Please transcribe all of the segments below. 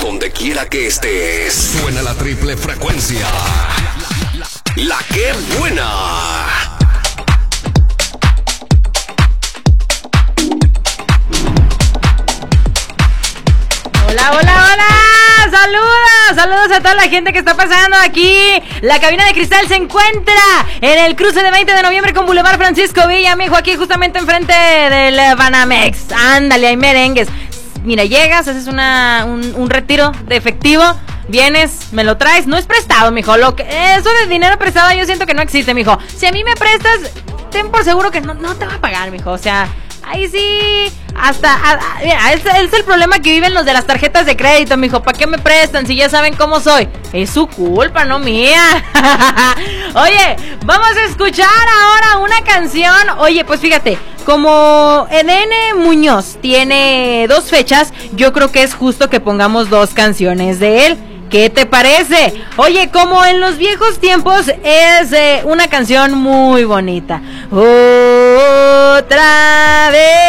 Donde quiera que estés, suena la triple frecuencia. La que buena. Hola, hola, hola. Saludos a toda la gente que está pasando aquí. La cabina de cristal se encuentra en el cruce de 20 de noviembre con Boulevard Francisco Villa, mijo, aquí justamente enfrente del Banamex. Ándale, hay merengues. Mira, llegas, haces un retiro de efectivo, vienes, me lo traes, no es prestado, mijo. Eso de dinero prestado yo siento que no existe, mijo. Si a mí me prestas, ten por seguro que no te va a pagar, mijo. O sea, ahí sí, mira, es el problema que viven los de las tarjetas de crédito, mijo. ¿Para qué me prestan si ya saben cómo soy? Es su culpa, no mía. Oye, vamos a escuchar ahora una canción. Oye, pues fíjate, como Nene Muñoz tiene 2 fechas, yo creo que es justo que pongamos 2 canciones de él. ¿Qué te parece? Oye, como en los viejos tiempos, es una canción muy bonita. Otra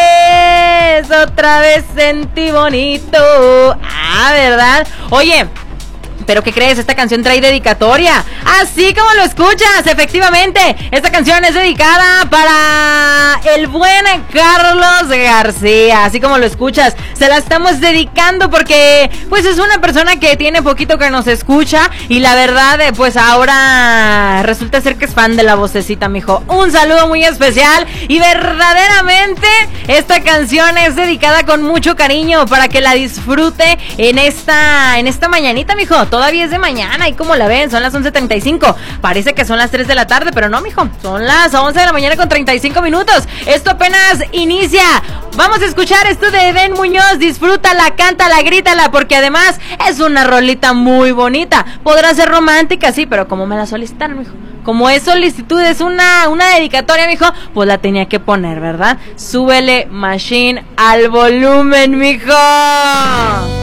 vez sentí bonito. Ah, ¿verdad? Oye, ¿pero qué crees? Esta canción trae dedicatoria. Así como lo escuchas, efectivamente. Esta canción es dedicada para el buen Carlos García. Así como lo escuchas, se la estamos dedicando porque pues es una persona que tiene poquito que nos escucha. Y la verdad, pues ahora resulta ser que es fan de la vocecita, mijo. Un saludo muy especial. Y verdaderamente esta canción es dedicada con mucho cariño para que la disfrute en esta mañanita, mijo. Todavía es de mañana, y como la ven, son las 11:35. Parece que son las 3 de la tarde, pero no, mijo. Son las 11 de la mañana con 35 minutos. Esto apenas inicia. Vamos a escuchar esto de Eden Muñoz. Disfrútala, cántala, grítala, porque además es una rolita muy bonita. Podrá ser romántica, sí, pero como me la solicitaron, mijo. Como es solicitud, es una dedicatoria, mijo, pues la tenía que poner, ¿verdad? Súbele, machine, al volumen, mijo.